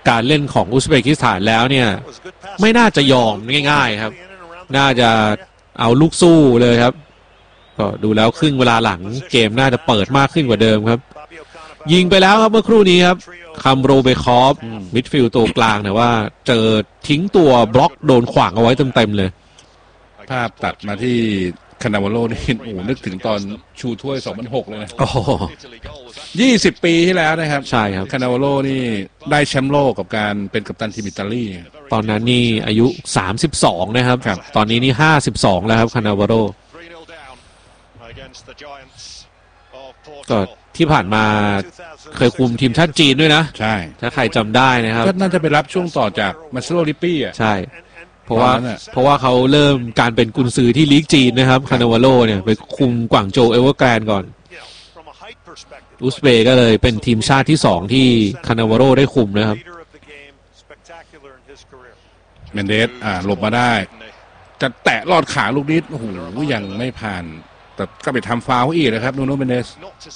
การเล่นของอุซเบกิสถานแล้วเนี่ยไม่น่าจะยอมง่ายๆครับน่าจะเอาลูกสู้เลยครับก็ดูแล้วครึ่งเวลาหลังเกมน่าจะเปิดมากขึ้นกว่าเดิมครับยิงไปแล้วครับเมื่อครู่นี้ครับคัมโรเบคอฟมิดฟิลด์ตัวกลางแต่ว่าเจอทิ้งตัวบล็อกโดนขวางเอาไว้เต็มๆเลยภาพตัดมาที่คานาวาโลนี่โอ้นึกถึงตอนชูถ้วย2006เลยนะโอ้ 20 ปีที่แล้วนะครับใช่ครับคานาวาโลนี่ได้แชมป์โลกกับการเป็นกัปตันทีมอิตาลีตอนนั้นนี่อายุ32นะครับตอนนี้นี่52แล้วครับคานาวาโลก็ที่ผ่านมาเคยคุมทีมชาติจีนด้วยนะใช่ถ้าใครจำได้นะครับก็น่าจะไปรับช่วงต่อจากมาซิโลลิปปี้อ่ะใช่เพราะว่าเขาเริ่มการเป็นกุนซือที่ลีกจีนนะครับคานาวาโลเนี่ยไปคุมกวางโจวเอเวอร์แกรนด์ก่อนอุซเบย์ก็เลยเป็นทีมชาติที่2ที่คานาวาโลได้คุมนะครับเมนเดสหลบมาได้จะแตะลอดขาลูกนิดโอ้โหยังไม่ผ่านแต่ก็ไปทำฟาวล์อีกนะครับนูโนเมนเดส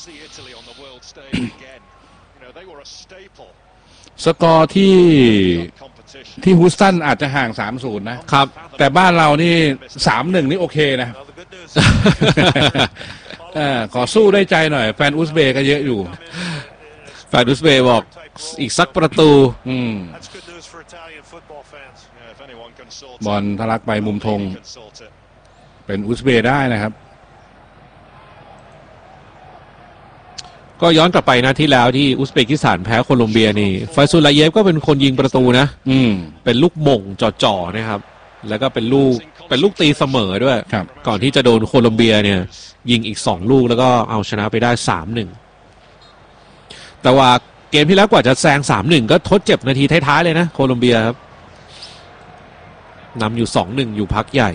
สกอร์ที่ฮูสตันอาจจะห่าง 3-0 นะครับแต่บ้านเรานี่ 3-1 นี่โอเคนะขอสู้ได้ใจหน่อยแฟนอุซเบย์ก็เยอะอยู่แฟนอุซเบย์บอกอีกสักประตูบอลทะลักไปมุมธงเป็นอุซเบย์ได้นะครับก็ย้อนกลับไปนะที่แล้วที่อุซเบกิสถานแพ้โคลอมเบียนี่ไฟซุลาเยฟก็เป็นคนยิงประตูนะเป็นลูกหม่งจ่อๆนะครับแล้วก็เป็นลูกตีเสมอด้วยก่อนที่จะโดนโคลอมเบียเนี่ยยิงอีก2ลูกแล้วก็เอาชนะไปได้ 3-1 แต่ว่าเกมที่แล้วกว่าจะแซง 3-1 ก็ทดเจ็บนาทีท้ายๆเลยนะโคลอมเบียครับนำอยู่ 2-1 อยู่พักใหญ่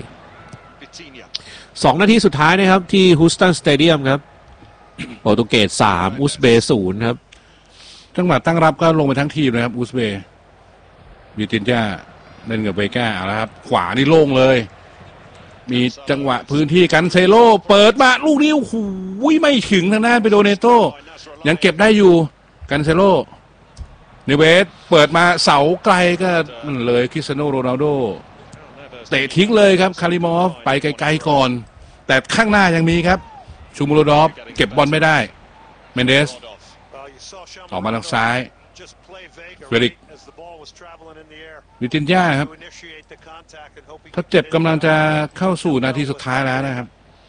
2นาทีสุดท้ายนะครับที่ฮูสตันสเตเดียมครับโปรตุเกส3อุซเบย์0ครับจังหวะตั้งรับก็ลงไปทั้งทีมนะครับอุซเบย์บิตินญ่าเล่นกับเบก้าแล้วครับขวานี่โล่งเลยมีจังหวะพื้นที่กันเซโลเปิดมาลูกนี้โอ้โหไม่ถึงทางด้านไปโดเนโต้ยังเก็บได้อยู่กันเซโลเนเวสเปิดมาเสาไกลก็เลยคริสเตียโนโรนัลโดเตะทิ้งเลยครับคาริมอฟไปไกลๆก่อนแต่ข้างหน้ายังมีครับชูมูโรดอฟเก็บบอลไม่ได้เมนเดสออกมาทางซ้ายเฟริกวิตินญ่าครับถ้าเจ็บกำลังจะเข้าสู่นาทีสุดท้ายแล้วนะครับ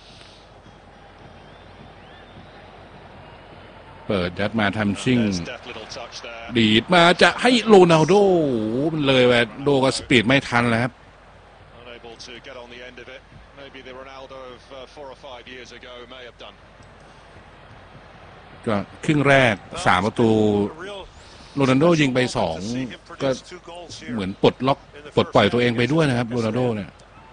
เปิดยัดมาทำชิ่งดีดมาจะให้โรนัลโดมันเลยไปโดกับสปีดไม่ทันแล้วครับก็ครึ่งแรก3 ประตูโรนัลโดยิงไป2ก็เหมือนปลดล็อกปลดปล่อยตัวเองไปด้วยนะครับโรนัลโดเนี่ย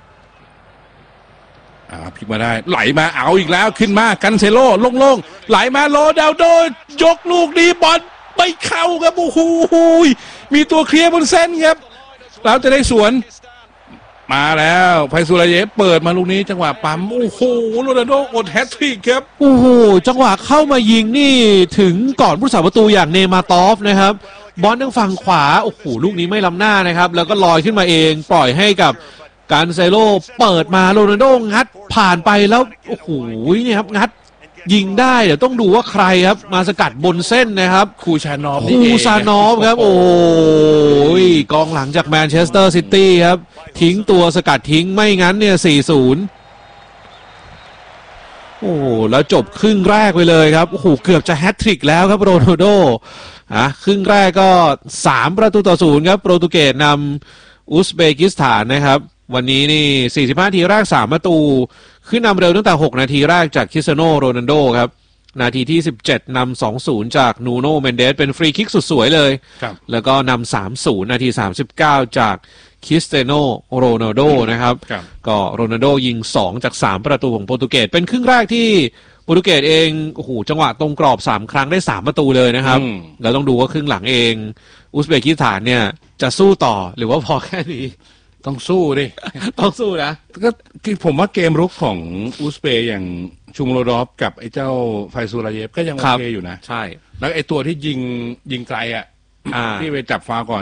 พลิกมาได้ไหลมาเอาอีกแล้วขึ้นมากันเซโลโล่งๆไหลมาโรนัลโดยกลูกนี้บอลไม่เข้าครับโอ้โหมีตัวเคลียร์บนเส้นครับเราจะได้สวนมาแล้วไพซูลาเยฟเปิดมาลูกนี้จังหวะปั๊มโอ้โหโรนัลโดกดแฮตทริกครับโอ้โหจังหวะเข้ามายิงนี่ถึงก่อนผู้รักษาประตูอย่างเนมาตอฟนะครับบอลทางฝั่งขวาโอ้โหลูกนี้ไม่ล้ำหน้านะครับแล้วก็ลอยขึ้นมาเองปล่อยให้กับการเซโลเปิดมาโรนัลโดงัดผ่านไปแล้วโอ้โหนี่ครับงัดยิงได้เดี๋ยวต้องดูว่าใครครับมาสกัดบนเส้นนะครับคูชานอฟครับโอ้ยกองหลังจากแมนเชสเตอร์ซิตี้ครับทิ้งตัวสกัดทิ้งไม่งั้นเนี่ย 4-0 โอ้แล้วจบครึ่งแรกไปเลยครับโอ้โหเกือบจะแฮตทริกแล้วครับโรนัลโดครึ่งแรกก็3-0ครับโปรตุเกสนำอุซเบกิสถานนะครับวันนี้นี่45นาทีแรก3 ประตูขึ้นนำเร็วตั้งแต่6นาทีแรกจากคริสเตียโนโรนัลโดครับนาทีที่17นำ 2-0 จากนูโนเมนเดสเป็นฟรีคิกสุดสวยเลยแล้วก็นำ 3-0 นาที39จากคริสเตียโนโรนัลโดนะครับก็โรนัลโดยิง2จาก3ประตูของโปรตุเกสเป็นครึ่งแรกที่โปรตุเกสเองโอ้โหจังหวะตรงกรอบ3ครั้งได้3ประตูเลยนะครับแล้วต้องดูว่าครึ่งหลังเองอุซเบกิสถานเนี่ยจะสู้ต่อหรือว่าพอแค่นี้ต้องสู้ดิต้องสู้นะก็คือผมว่าเกมรุกของอุซเบย์อย่างชุมโรดอฟกับไอ้เจ้าไฟซูลาเยฟก็ยังโอเคอยู่นะใช่แล้วไอ้ตัวที่ยิงไกลที่ไปจับฟาวก่อน